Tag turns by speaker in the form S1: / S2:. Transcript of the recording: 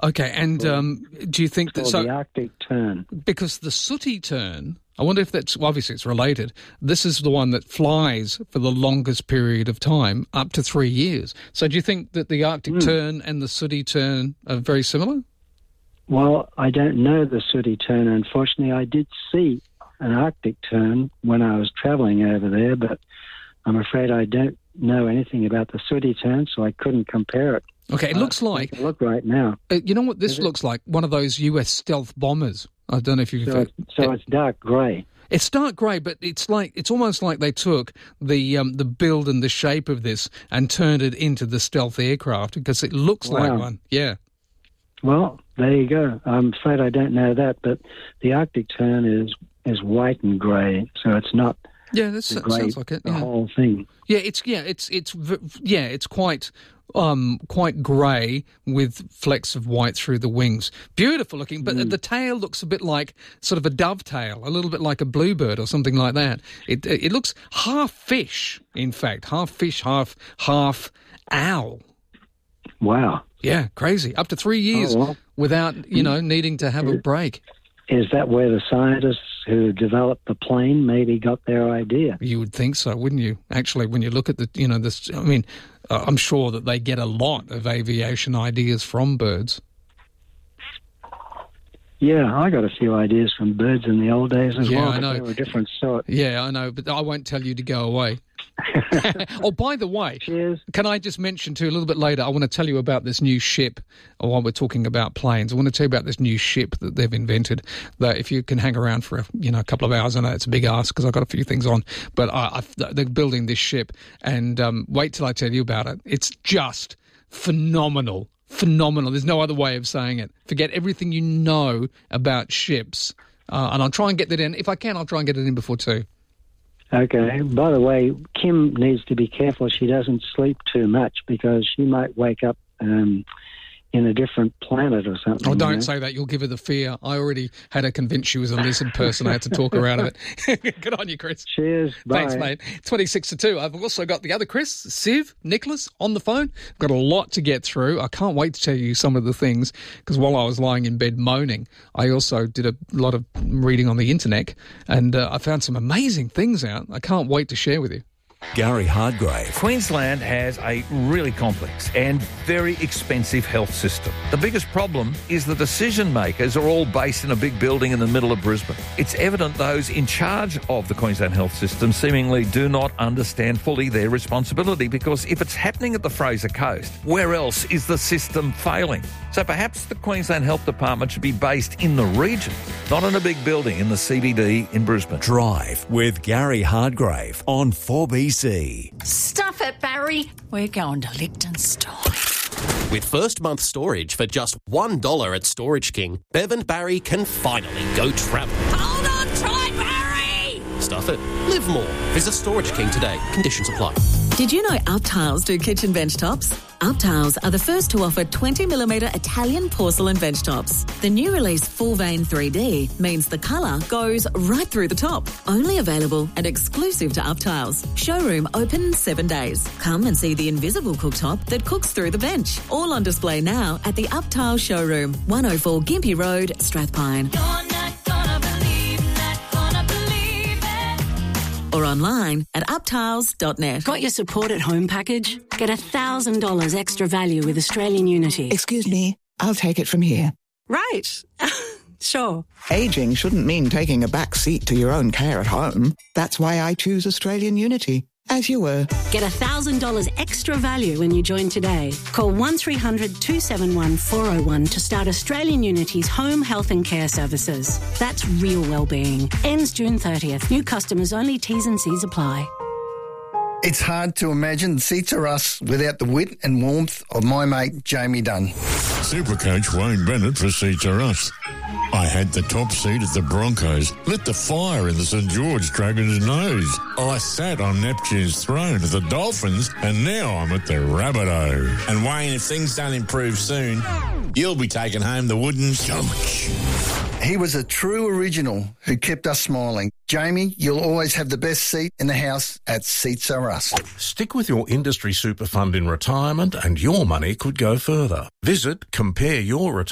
S1: Okay, and do you think that...
S2: the Arctic tern.
S1: Because the sooty tern, I wonder if that's... Well, obviously it's related. This is the one that flies for the longest period of time, up to 3 years. So do you think that the Arctic tern and the sooty tern are very similar?
S2: Well, I don't know the sooty tern. Unfortunately, I did see an Arctic tern when I was travelling over there, but I'm afraid I don't know anything about the sooty tern, so I couldn't compare it.
S1: Okay, it looks like...
S2: Look right now.
S1: You know what this looks like? One of those US stealth bombers. I don't know if you...
S2: So it's dark grey.
S1: It's dark grey, but it's almost like they took the build and the shape of this and turned it into the stealth aircraft, because it looks like one. Yeah.
S2: Well, there you go. I'm afraid I don't know that, but the Arctic tern is white and grey, so it's not...
S1: Yeah, that sounds like it.
S2: The whole thing.
S1: Yeah, it's quite grey with flecks of white through the wings. Beautiful looking, but the tail looks a bit like sort of a dovetail, a little bit like a bluebird or something like that. It looks half fish, in fact, half fish, half owl.
S2: Wow.
S1: Yeah, crazy. Up to 3 years without needing to have a break.
S2: Is that where the scientists who developed the plane maybe got their idea?
S1: You would think so, wouldn't you? Actually, when you look at this, I mean, I'm sure that they get a lot of aviation ideas from birds. Yeah,
S2: I got a few ideas from birds in the old days as well.
S1: I know.
S2: They were a different sort.
S1: Yeah, I know, but I won't tell you to go away. Oh, by the way,
S2: cheers.
S1: Can I just mention too, a little bit later, I want to tell you about this new ship, while we're talking about planes. I want to tell you about this new ship that they've invented, that if you can hang around for a couple of hours, I know it's a big ask because I've got a few things on, but they're building this ship, and wait till I tell you about it. It's just phenomenal. Phenomenal. There's no other way of saying it. Forget everything you know about ships, and I'll try and get that in. If I can, I'll try and get it in before 2.
S2: Okay. By the way, Kim needs to be careful she doesn't sleep too much, because she might wake up in a different planet or something.
S1: Oh, don't say that. You'll give her the fear. I already had her convinced she was a lizard person. I had to talk her out of it. Good on you, Chris.
S2: Cheers. Bye.
S1: Thanks, mate. 26 to 2. I've also got the other Chris, Siv, Nicholas, on the phone. I've got a lot to get through. I can't wait to tell you some of the things, because while I was lying in bed moaning, I also did a lot of reading on the internet, and I found some amazing things out. I can't wait to share with you.
S3: Gary Hardgrave.
S4: Queensland has a really complex and very expensive health system. The biggest problem is the decision makers are all based in a big building in the middle of Brisbane. It's evident those in charge of the Queensland health system seemingly do not understand fully their responsibility, because if it's happening at the Fraser Coast, where else is the system failing? So perhaps the Queensland Health Department should be based in the region, not in a big building in the CBD in Brisbane.
S3: Drive with Gary Hardgrave on 4BC.
S5: Stuff it, Barry. We're going to Liechtenstein.
S6: With first month storage for just $1 at Storage King, Bev and Barry can finally go travel.
S5: Hold on tight, Barry!
S6: Stuff it. Live more. Visit Storage King today. Conditions apply.
S7: Did you know Up Tiles do kitchen bench tops? Up Tiles are the first to offer 20mm Italian porcelain bench tops. The new release Full Vein 3D means the colour goes right through the top. Only available and exclusive to Up Tiles. Showroom open 7 days. Come and see the invisible cooktop that cooks through the bench. All on display now at the Up Tiles showroom, 104 Gympie Road, Strathpine. Or online at uptiles.net.
S8: Got your support at home package? Get $1,000 extra value with Australian Unity.
S9: Excuse me, I'll take it from here.
S8: Right. Sure.
S9: Ageing shouldn't mean taking a back seat to your own care at home. That's why I choose Australian Unity. As you were.
S8: Get $1,000 extra value when you join today. Call 1300 271 401 to start Australian Unity's home health and care services. That's real wellbeing. Ends June 30th. New customers only. T's and C's apply.
S10: It's hard to imagine Seats Are Us without the wit and warmth of my mate Jamie Dunn.
S11: Supercoach Wayne Bennett for Seats Are Us. I had the top seat at the Broncos, lit the fire in the St George Dragons' nose. I sat on Neptune's throne at the Dolphins, and now I'm at the Rabbitoh. And Wayne, if things don't improve soon, you'll be taking home the wooden stomach.
S10: He was a true original who kept us smiling. Jamie, you'll always have the best seat in the house at Seats Are Us.
S12: Stick with your industry super fund in retirement and your money could go further. Visit Compare Your Retirement